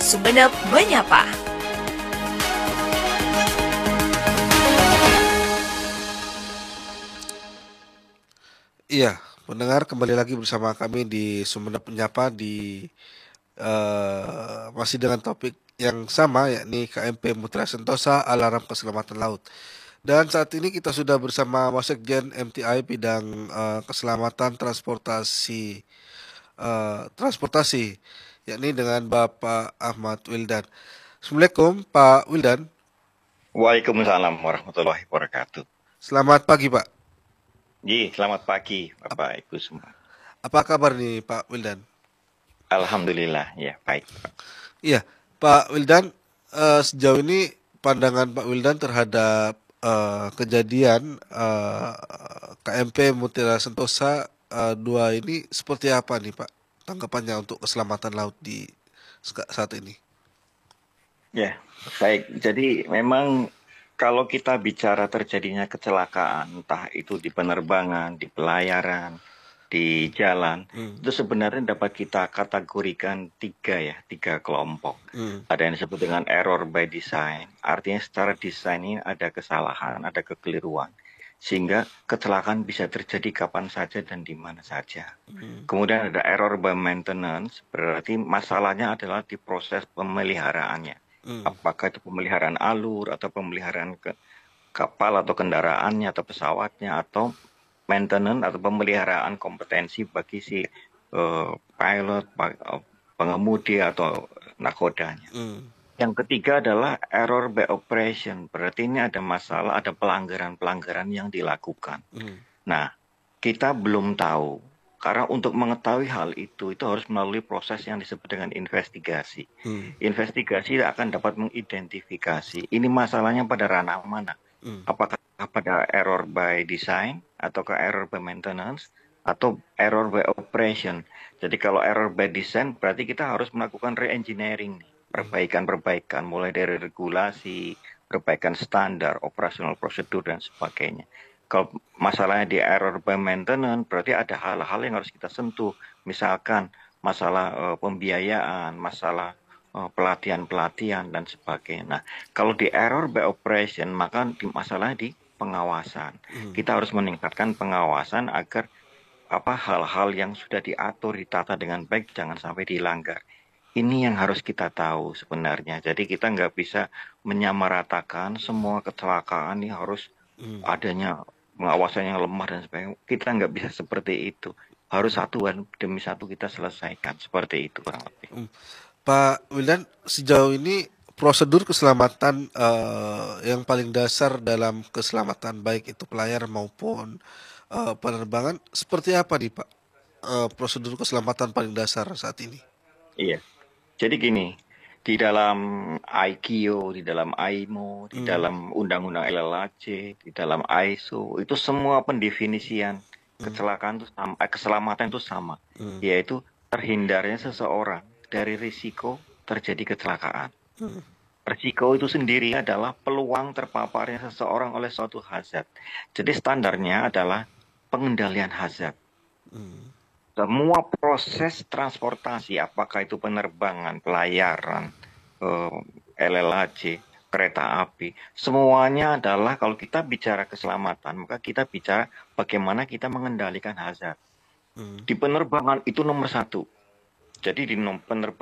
Sumeneb Menyapa. Iya, pendengar kembali lagi bersama kami di Sumeneb Menyapa masih dengan topik yang sama yakni KMP Mutiara Sentosa Alarm Keselamatan Laut. Dan saat ini kita sudah bersama Wasekjen MTI bidang keselamatan transportasi yakni dengan Bapak Ahmad Wildan. Assalamualaikum Pak Wildan. Waalaikumsalam warahmatullahi wabarakatuh. Selamat pagi Pak. Selamat pagi Ap- Bapak Ibu semua. Apa kabar nih Pak Wildan? Alhamdulillah, ya baik. Iya, Pak Wildan, sejauh ini pandangan Pak Wildan terhadap kejadian KMP Mutiara Sentosa 2 ini seperti apa nih Pak? Tanggapannya untuk keselamatan laut di saat ini. Ya, baik. Jadi memang kalau kita bicara terjadinya kecelakaan, entah itu di penerbangan, di pelayaran, di jalan, Hmm, itu sebenarnya dapat kita kategorikan tiga kelompok. hmm, Ada yang disebut dengan error by design, artinya secara desain ini ada kesalahan, ada kekeliruan, sehingga kecelakaan bisa terjadi kapan saja dan di mana saja. hmm, Kemudian ada error by maintenance, berarti masalahnya adalah di proses pemeliharaannya. hmm, Apakah itu pemeliharaan alur atau pemeliharaan kapal atau kendaraannya atau pesawatnya atau maintenance atau pemeliharaan kompetensi bagi si pilot, pengemudi atau nakodanya. hmm, Yang ketiga adalah error by operation, berarti ini ada masalah, ada pelanggaran-pelanggaran yang dilakukan. hmm, Nah, kita belum tahu. Karena untuk mengetahui hal itu harus melalui proses yang disebut dengan investigasi. hmm, Investigasi akan dapat mengidentifikasi ini masalahnya pada ranah mana. hmm, Apakah pada error by design, atau ke error by maintenance, atau error by operation. Jadi kalau error by design berarti kita harus melakukan re-engineering, perbaikan-perbaikan, mulai dari regulasi, perbaikan standar, operasional prosedur, dan sebagainya. Kalau masalahnya di error by maintenance, berarti ada hal-hal yang harus kita sentuh. Misalkan masalah pembiayaan, masalah pelatihan-pelatihan, dan sebagainya. Nah, kalau di error by operation, maka masalah di pengawasan. hmm. Kita harus meningkatkan pengawasan agar hal-hal yang sudah diatur, ditata dengan baik, jangan sampai dilanggar. Ini yang harus kita tahu sebenarnya. Jadi kita nggak bisa menyamaratakan semua kecelakaan ini harus Hmm. adanya pengawasan yang lemah dan sebagainya. Kita nggak bisa seperti itu. Harus satuan demi satu kita selesaikan. Seperti itu kurang lebih. Pak Wildan, sejauh ini prosedur keselamatan yang paling dasar dalam keselamatan baik itu pelayar maupun penerbangan seperti apa nih Pak? Prosedur keselamatan paling dasar saat ini. Iya. Jadi gini, di dalam IKIO, di dalam AIMO, di Hmm, dalam Undang-Undang LLAC, di dalam ISO, itu semua pendefinisian hmm, kecelakaan itu sama, keselamatan itu sama, hmm, yaitu terhindarnya seseorang dari risiko terjadi kecelakaan. hmm, Risiko itu sendiri adalah peluang terpaparnya seseorang oleh suatu hazard. Jadi standarnya adalah pengendalian hazard. hmm, Semua proses transportasi, apakah itu penerbangan, pelayaran, LLHC, kereta api, semuanya adalah kalau kita bicara keselamatan, maka kita bicara bagaimana kita mengendalikan hazard. hmm. Di penerbangan itu nomor satu. Jadi di penerbangan